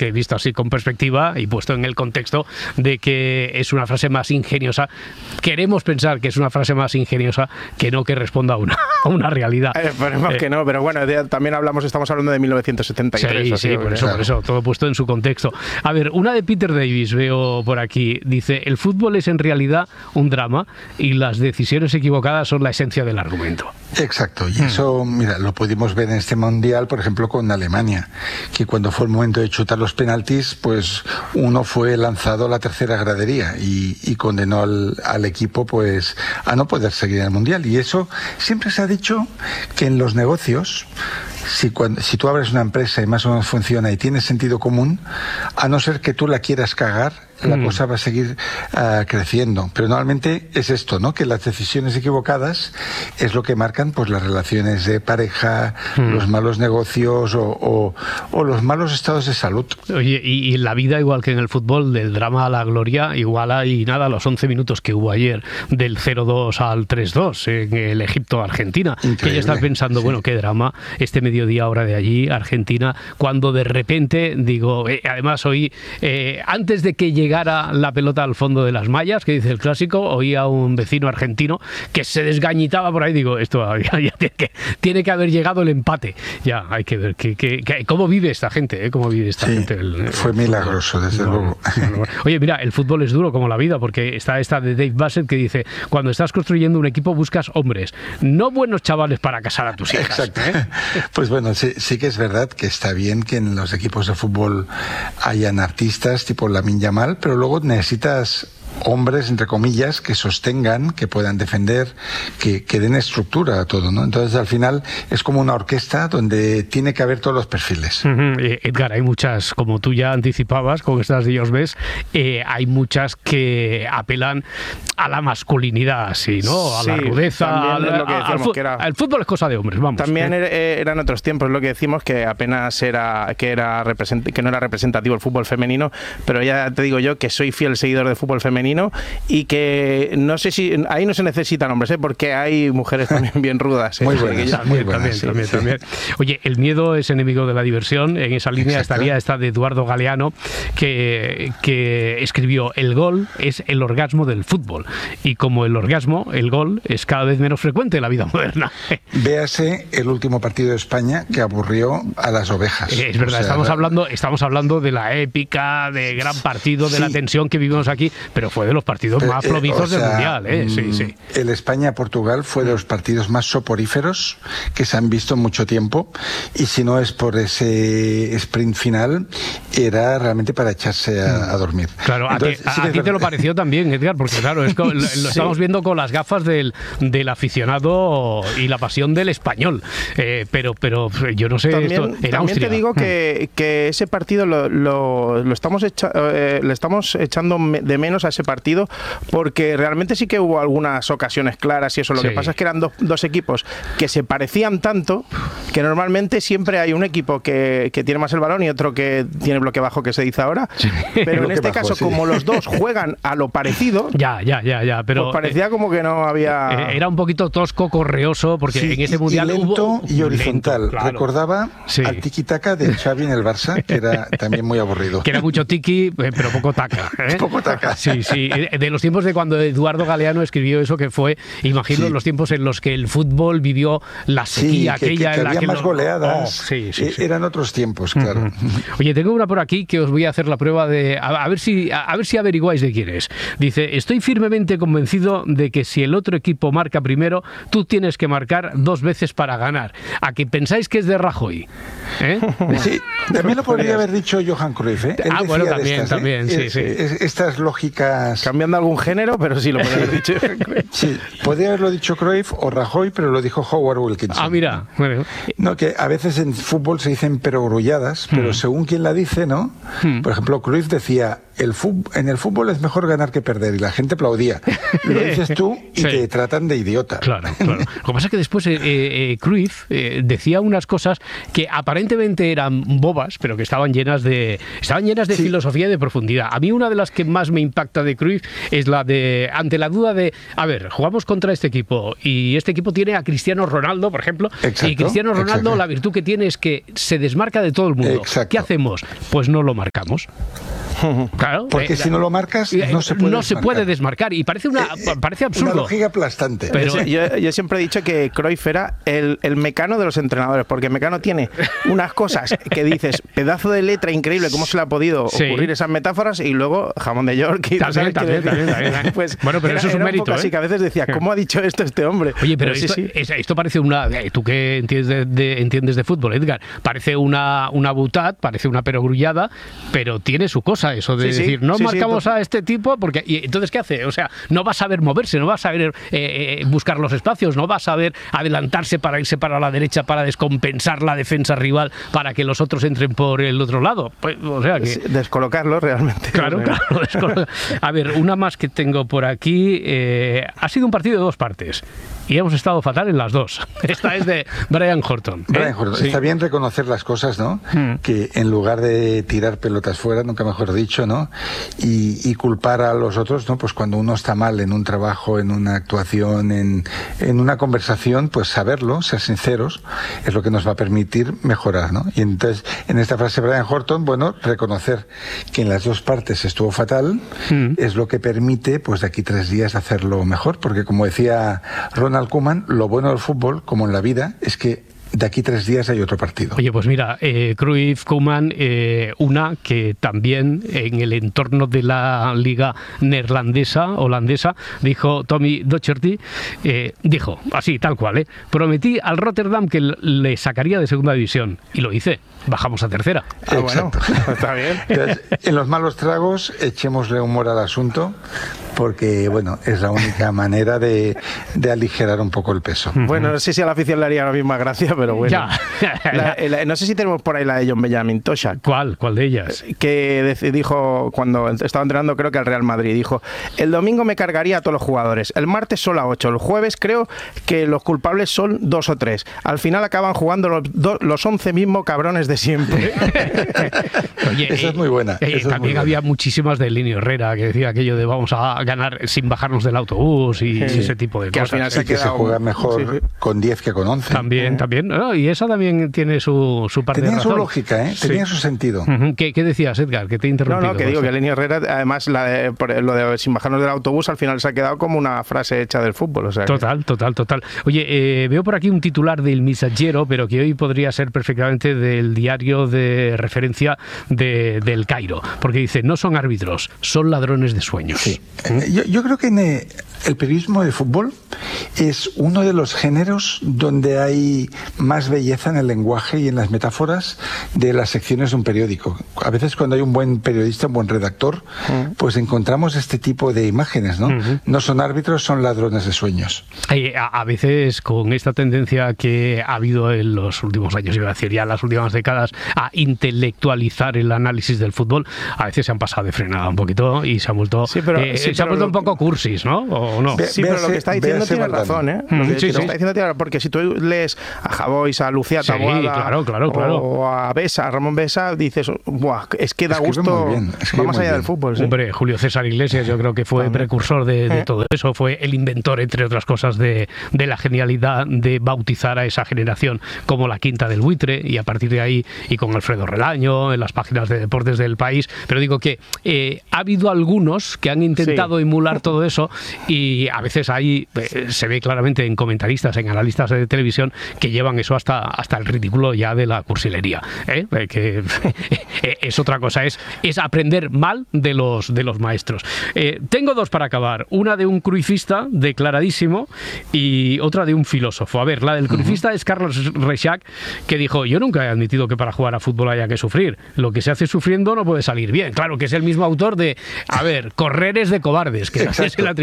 porque visto así con perspectiva y puesto en el contexto de que es una frase más ingeniosa, queremos pensar que es una frase más ingeniosa que no que responda a una realidad. Esperemos que no, pero bueno, también estamos hablando de 1973. Sí, por eso, todo puesto en su contexto. A ver, una de Peter Davis veo por aquí, dice, el fútbol es en realidad un drama y las decisiones equivocadas son la esencia del argumento. Exacto, y eso, mira, lo pudimos ver en este Mundial, por ejemplo, con Alemania, que cuando fue el momento de chutar los penaltis, pues uno fue lanzado a la tercera gradería y condenó al equipo pues a no poder seguir en el Mundial. Y eso siempre se ha dicho que en los negocios, si tú abres una empresa y más o menos funciona y tiene sentido común, a no ser que tú la quieras cagar, la cosa va a seguir creciendo. Pero normalmente es esto, ¿no? Que las decisiones equivocadas es lo que marcan pues las relaciones de pareja, los malos negocios o los malos estados de salud. Oye, y en la vida, igual que en el fútbol, del drama a la gloria, igual hay nada, los 11 minutos que hubo ayer, del 0-2 al 3-2 en el Egipto-Argentina. Increíble. Que ya estás pensando, bueno, qué drama, este mediodía hora de allí, Argentina, cuando de repente, digo, además oí, antes de que llegara la pelota al fondo de las mallas, que dice el clásico, oí a un vecino argentino que se desgañitaba por ahí, digo, esto ya tiene que haber llegado el empate. Ya, hay que ver cómo vive esta gente, cómo vive esta gente. Fue milagroso, desde luego. Oye, mira, el fútbol es duro como la vida, porque está esta de Dave Bassett que dice, cuando estás construyendo un equipo buscas hombres, no buenos chavales para casar a tus hijas. Exacto. Pues bueno, sí que es verdad que está bien que en los equipos de fútbol hayan artistas tipo Lamine Yamal, pero luego necesitas hombres, entre comillas, que sostengan, que puedan defender, que den estructura a todo, ¿no? Entonces, al final, es como una orquesta donde tiene que haber todos los perfiles. Edgar, hay muchas, como tú ya anticipabas, con estas de ellos ves, hay muchas que apelan a la masculinidad, ¿sí, ¿no? A la rudeza. El fútbol es cosa de hombres, vamos. También eran otros tiempos, lo que decimos, que apenas que no era representativo el fútbol femenino, pero ya te digo yo que soy fiel seguidor del fútbol femenino y que no sé si ahí no se necesitan hombres, porque hay mujeres también bien rudas. Muy buenas, también. Oye, el miedo es enemigo de la diversión. En esa línea estaría esta de Eduardo Galeano, que escribió: el gol es el orgasmo del fútbol, y como el orgasmo, el gol es cada vez menos frecuente en la vida moderna. Véase el último partido de España, que aburrió a las ovejas. Es verdad, estamos hablando de la épica, de gran partido, de la tensión que vivimos aquí, pero fue de los partidos más plomizos del Mundial. Sí. El España-Portugal fue de los partidos más soporíferos que se han visto en mucho tiempo, y si no es por ese sprint final, era realmente para echarse a dormir. Claro, entonces, a ti te lo pareció también, Edgar, porque claro, lo estamos viendo con las gafas del aficionado y la pasión del español, pero yo no sé, también Austria. Te digo que ese partido le estamos echando de menos a ese partido, porque realmente sí que hubo algunas ocasiones claras y eso. Lo que pasa es que eran dos equipos que se parecían tanto que normalmente siempre hay un equipo que tiene más el balón y otro que tiene bloque bajo, que se dice ahora. Pero en este caso, como los dos juegan a lo parecido, pero pues parecía como que no había... Era un poquito tosco, correoso, porque en ese Mundial lento y horizontal. Lento, claro. Recordaba al tiki-taka de Xavi en el Barça, que era también muy aburrido. Que era mucho tiki, pero poco taca. Poco taca. Sí. De los tiempos de cuando Eduardo Galeano escribió eso, que fue, imagino, los tiempos en los que el fútbol vivió la sequía aquella. Que había más goleadas. Eran otros tiempos, claro. Oye, tengo una por aquí que os voy a hacer la prueba de... A ver si averiguáis de quién es. Dice: estoy firmemente convencido de que si el otro equipo marca primero, tú tienes que marcar 2 veces para ganar. ¿A que pensáis que es de Rajoy? Sí, también lo podría haber dicho Johan Cruyff, ¿eh? Bueno, también, sí. Estas lógicas... Cambiando algún género, pero sí lo podría haber dicho. Sí, podría haberlo dicho Cruyff o Rajoy, pero lo dijo Howard Wilkinson. Mira. Bueno. No, que a veces en fútbol se dicen perogrulladas, pero según quien la dice, ¿no? Por ejemplo, Cruyff decía: en el fútbol es mejor ganar que perder, y la gente aplaudía. Lo dices tú y te tratan de idiota. Claro. Lo que pasa es que después Cruyff decía unas cosas que aparentemente eran bobas, pero que estaban llenas de filosofía y de profundidad. A mí una de las que más me impacta de Cruyff es la de, ante la duda de, a ver, jugamos contra este equipo y este equipo tiene a Cristiano Ronaldo, por ejemplo, y Cristiano Ronaldo la virtud que tiene es que se desmarca de todo el mundo. ¿Qué hacemos? Pues no lo marcamos. Claro, porque si no lo marcas no se puede desmarcar y parece absurdo. Una lógica aplastante. Pero yo siempre he dicho que Cruyff era el Mecano de los entrenadores, porque Mecano tiene unas cosas que dices, pedazo de letra increíble, cómo se le ha podido ocurrir esas metáforas, y luego jamón de York y también. Pues bueno, pero eso es un mérito, así que a veces decía, ¿cómo ha dicho esto este hombre? Oye, pero esto parece una, tú que entiendes de fútbol, Edgar, parece una butad, parece una perogrullada, pero tiene su cosa eso de decir, no marcamos a este tipo, porque ¿y entonces qué hace? O sea, no va a saber moverse, no va a saber buscar los espacios, no va a saber adelantarse para irse para la derecha, para descompensar la defensa rival, para que los otros entren por el otro lado. Pues, o sea que descolocarlo realmente. Claro. A ver, una más que tengo por aquí. Ha sido un partido de dos partes y hemos estado fatal en las dos. Esta es de Brian Horton. Brian Horton. Está bien reconocer las cosas, ¿no? Que en lugar de tirar pelotas fuera, nunca mejor dicho, ¿no? Y culpar a los otros, ¿no? Pues cuando uno está mal en un trabajo, en una actuación, en una conversación, pues saberlo, ser sinceros, es lo que nos va a permitir mejorar, ¿no? Y entonces, en esta frase Brian Horton, bueno, reconocer que en las dos partes estuvo fatal, es lo que permite, pues de aquí 3 días hacerlo mejor, porque como decía Ronald Koeman, lo bueno del fútbol, como en la vida, es que de aquí 3 días hay otro partido. Oye, pues mira, Cruyff, Koeman, una que también en el entorno de la liga holandesa, dijo Tommy Docherty, dijo, así, tal cual, prometí al Rotterdam que le sacaría de segunda división, y lo hice. Bajamos a tercera. Bueno, está bien. Entonces, en los malos tragos, echémosle humor al asunto, porque, bueno, es la única manera de aligerar un poco el peso. Bueno, no sé si a la afición le haría la misma gracia, pero bueno. No sé si tenemos por ahí la de John Benjamin Toshak. ¿Cuál de ellas? Que dijo, cuando estaba entrenando, creo que al Real Madrid, dijo, el domingo me cargaría a todos los jugadores, el martes solo a 8, el jueves creo que los culpables son 2 o 3. Al final acaban jugando los 11 mismos cabrones de siempre. Oye, esa es muy buena. También había muchísimas de Linio Herrera que decía aquello de vamos a ganar sin bajarnos del autobús y ese tipo de cosas. Al final se juega mejor con 10 que con 11. También. No, y esa también tiene su parte de razón. Tenía su lógica, tenía su sentido. ¿Qué decías, Edgar? Que te he interrumpido. No, que digo que Linio Herrera, además, lo de sin bajarnos del autobús, al final se ha quedado como una frase hecha del fútbol. O sea, Total. Oye, veo por aquí un titular del Messaggero, pero que hoy podría ser perfectamente del diario de referencia del Cairo, porque dice, no son árbitros, son ladrones de sueños. Sí. Yo creo que en el periodismo de fútbol es uno de los géneros donde hay más belleza en el lenguaje y en las metáforas de las secciones de un periódico. A veces cuando hay un buen periodista, un buen redactor, pues encontramos este tipo de imágenes, ¿no? No son árbitros, son ladrones de sueños. A veces con esta tendencia que ha habido en los últimos años, iba a decir ya en las últimas décadas, a intelectualizar el análisis del fútbol, a veces se han pasado de frenada un poquito y se han vuelto, se ha vuelto un poco cursis, ¿no? ¿O no? Sí, pero lo que está diciendo tiene razón, ¿eh? Lo que está diciendo tiene razón, porque si tú lees a Javois, a Lucía Taboada, claro. o a Ramón Besa, dices, ¡buah! Es que da gusto, va más allá del fútbol. ¿Sí? Hombre, Julio César Iglesias yo creo que fue precursor de todo eso, fue el inventor, entre otras cosas, de la genialidad de bautizar a esa generación como la quinta del buitre, y a partir de ahí, y con Alfredo Relaño, en las páginas de deportes del país, pero digo que ha habido algunos que han intentado emular todo eso, y a veces ahí se ve claramente en comentaristas, en analistas de televisión, que llevan eso hasta el ridículo ya de la cursilería, que es otra cosa, es aprender mal de los maestros. Tengo dos para acabar, una de un cruifista declaradísimo y otra de un filósofo. A ver, la del cruifista es Carlos Reixac, que dijo, yo nunca he admitido que para jugar a fútbol haya que sufrir, lo que se hace sufriendo no puede salir bien. Claro, que es el mismo autor de, a ver, correr es de cobardes, que se le atribuye a Reixac.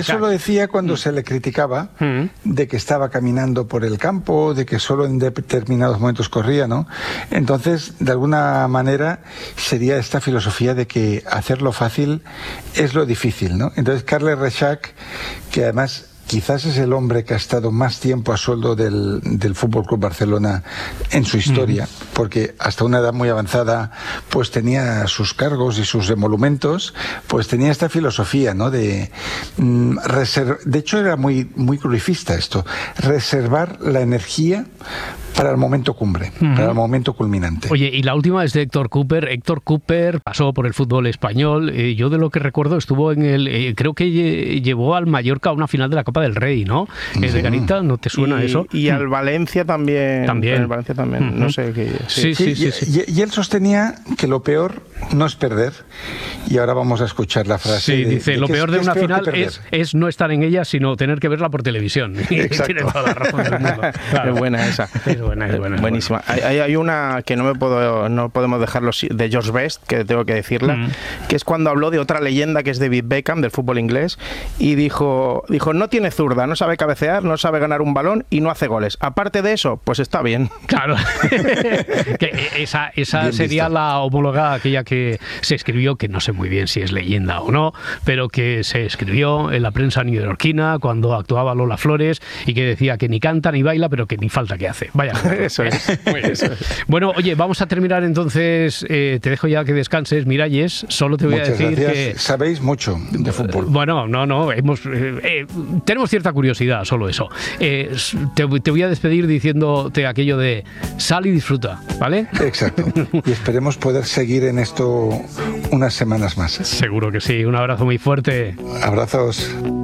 eso lo decía cuando se le criticaba de que estaba caminando por el campo, de que solo en determinados momentos corría, ¿no? Entonces, de alguna manera, sería esta filosofía de que hacerlo fácil es lo difícil, ¿no? Entonces, Carles Rexach, que además quizás es el hombre que ha estado más tiempo a sueldo del Fútbol Club Barcelona en su historia, porque hasta una edad muy avanzada pues tenía sus cargos y sus emolumentos, pues tenía esta filosofía, ¿no? De hecho era muy cruifista esto, reservar la energía para el momento cumbre, para el momento culminante. Oye, y la última es de Héctor Cúper. Héctor Cúper pasó por el fútbol español. Yo de lo que recuerdo estuvo en el... creo que llevó al Mallorca a una final de la Copa del Rey, ¿no? ¿De Garita? ¿No te suena eso? Y al Valencia también. También. Valencia también. No sé qué... Sí. Y él sostenía que lo peor no es perder. Y ahora vamos a escuchar la frase. Sí, dice, lo peor de una final es no estar en ella, sino tener que verla por televisión. Exacto. Tiene toda la razón del mundo. Claro. Es buena esa. Es buena. Buenísima. Hay una que no podemos dejarlo, de George Best, que tengo que decirla, que es cuando habló de otra leyenda que es David Beckham, del fútbol inglés, y dijo, no tiene zurda, no sabe cabecear, no sabe ganar un balón y no hace goles. Aparte de eso, pues está bien. Claro. Que esa sería la homóloga aquella que se escribió, que no sé muy bien si es leyenda o no, pero que se escribió en la prensa neoyorquina cuando actuaba Lola Flores y que decía que ni canta ni baila, pero que ni falta que hace. Vaya. Eso es. Bueno, oye, vamos a terminar entonces. Te dejo ya que descanses, Miralles. Solo te voy a decir que sabéis mucho de fútbol. Bueno, no, tenemos cierta curiosidad, solo eso. Te voy a despedir diciéndote aquello de sal y disfruta, ¿vale? Exacto. Y esperemos poder seguir en esto unas semanas más. Seguro que sí. Un abrazo muy fuerte. Abrazos.